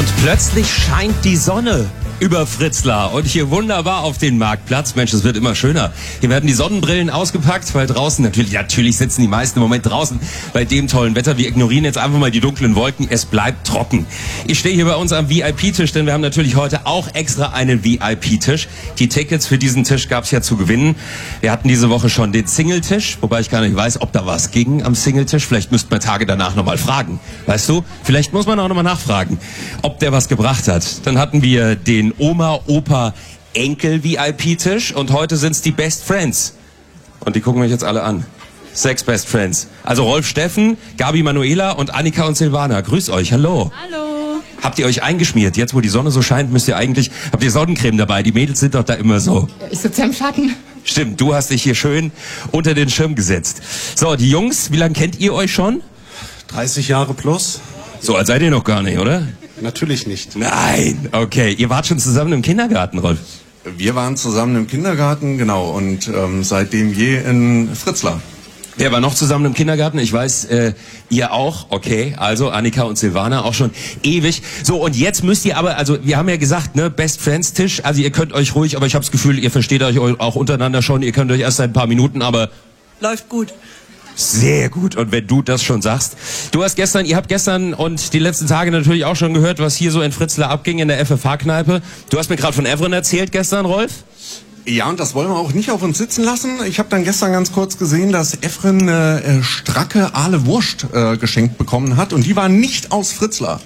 Plötzlich scheint die Sonne über Fritzlar und hier wunderbar auf den Marktplatz. Mensch, es wird immer schöner. Hier werden die Sonnenbrillen ausgepackt, weil draußen natürlich sitzen die meisten im Moment draußen bei dem tollen Wetter. Wir ignorieren jetzt einfach mal die dunklen Wolken. Es bleibt trocken. Ich stehe hier bei uns am VIP-Tisch, denn wir haben natürlich heute auch extra einen VIP-Tisch. Die Tickets für diesen Tisch gab es ja zu gewinnen. Wir hatten diese Woche schon den Single-Tisch, wobei ich gar nicht weiß, ob da was ging am Single-Tisch. Vielleicht müsste man Tage danach nochmal fragen. Weißt du, vielleicht muss man auch nochmal nachfragen, ob der was gebracht hat. Dann hatten wir den Oma, Opa, Enkel VIP-Tisch und heute sind's die Best Friends. Und die gucken mich jetzt alle an. 6 Best Friends. Also Rolf, Steffen, Gabi, Manuela und Annika und Silvana. Grüß euch, hallo. Hallo. Habt ihr euch eingeschmiert? Jetzt, wo die Sonne so scheint, habt ihr Sonnencreme dabei? Die Mädels sind doch da immer so. Ich sitze im Schatten. Stimmt, du hast dich hier schön unter den Schirm gesetzt. So, die Jungs, wie lange kennt ihr euch schon? 30 Jahre plus? So alt seid ihr noch gar nicht, oder? Natürlich nicht. Nein, okay. Ihr wart schon zusammen im Kindergarten, Rolf? Wir waren zusammen im Kindergarten, genau, und seitdem je in Fritzlar. Wer war noch zusammen im Kindergarten? Ich weiß, ihr auch. Okay, also Annika und Silvana auch schon ewig. So, und jetzt müsst ihr aber, also wir haben ja gesagt, ne, Best Friends Tisch, also ihr könnt euch ruhig, aber ich habe das Gefühl, ihr versteht euch auch untereinander schon, ihr könnt euch erst seit ein paar Minuten, aber... Läuft gut. Sehr gut. Und wenn du das schon sagst. Ihr habt gestern und die letzten Tage natürlich auch schon gehört, was hier so in Fritzlar abging in der FFH-Kneipe. Du hast mir gerade von Evren erzählt gestern, Rolf? Ja, und das wollen wir auch nicht auf uns sitzen lassen. Ich habe dann gestern ganz kurz gesehen, dass Evren stracke Aale Wurst geschenkt bekommen hat. Und die war nicht aus Fritzlar.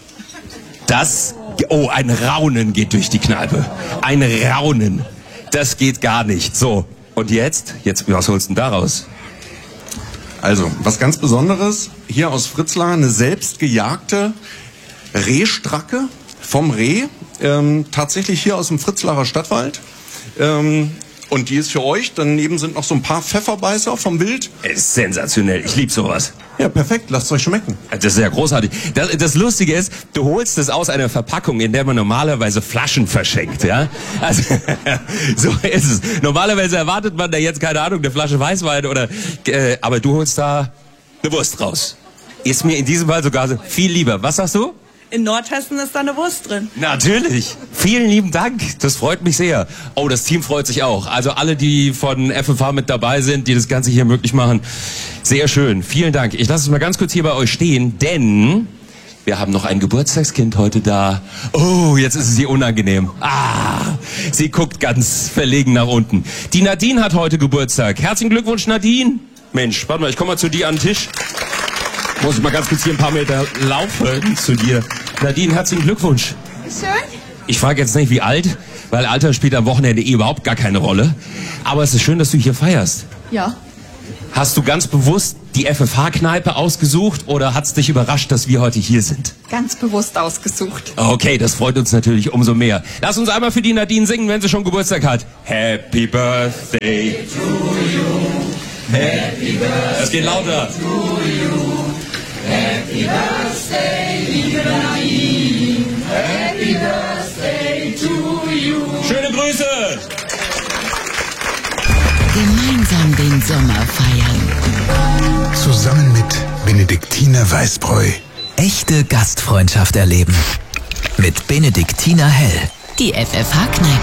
Oh, ein Raunen geht durch die Kneipe. Ein Raunen. Das geht gar nicht. So, und jetzt, was holst du denn daraus? Also, was ganz Besonderes, hier aus Fritzlar eine selbst gejagte Rehstracke vom Reh, tatsächlich hier aus dem Fritzlarer Stadtwald. Und die ist für euch. Daneben sind noch so ein paar Pfefferbeißer vom Wild. Ist sensationell, ich lieb sowas. Ja, perfekt, lasst es euch schmecken. Das ist ja großartig. Das Lustige ist, du holst es aus einer Verpackung, in der man normalerweise Flaschen verschenkt, ja? Also, so ist es. Normalerweise erwartet man da jetzt, keine Ahnung, eine Flasche Weißwein oder, aber du holst da eine Wurst raus. Ist mir in diesem Fall sogar viel lieber. Was sagst du? In Nordhessen ist da eine Wurst drin. Natürlich. Vielen lieben Dank. Das freut mich sehr. Oh, das Team freut sich auch. Also alle, die von FFH mit dabei sind, die das Ganze hier möglich machen. Sehr schön. Vielen Dank. Ich lasse es mal ganz kurz hier bei euch stehen, denn wir haben noch ein Geburtstagskind heute da. Oh, jetzt ist es ihr unangenehm. Sie guckt ganz verlegen nach unten. Die Nadine hat heute Geburtstag. Herzlichen Glückwunsch, Nadine. Mensch, warte mal, ich komme mal zu dir an den Tisch. Muss ich mal ganz kurz hier ein paar Meter laufen zu dir. Nadine, herzlichen Glückwunsch. Schön. Ich frage jetzt nicht, wie alt, weil Alter spielt am Wochenende überhaupt gar keine Rolle. Aber es ist schön, dass du hier feierst. Ja. Hast du ganz bewusst die FFH-Kneipe ausgesucht oder hat es dich überrascht, dass wir heute hier sind? Ganz bewusst ausgesucht. Okay, das freut uns natürlich umso mehr. Lass uns einmal für die Nadine singen, wenn sie schon Geburtstag hat. Happy Birthday to you. Happy Birthday. Es geht lauter. To you. Happy Birthday, liebe Nadine. Happy Birthday to you. Schöne Grüße. Gemeinsam den Sommer feiern. Zusammen mit Benediktiner Weißbräu. Echte Gastfreundschaft erleben. Mit Benediktiner Hell. Die FFH-Kneipe.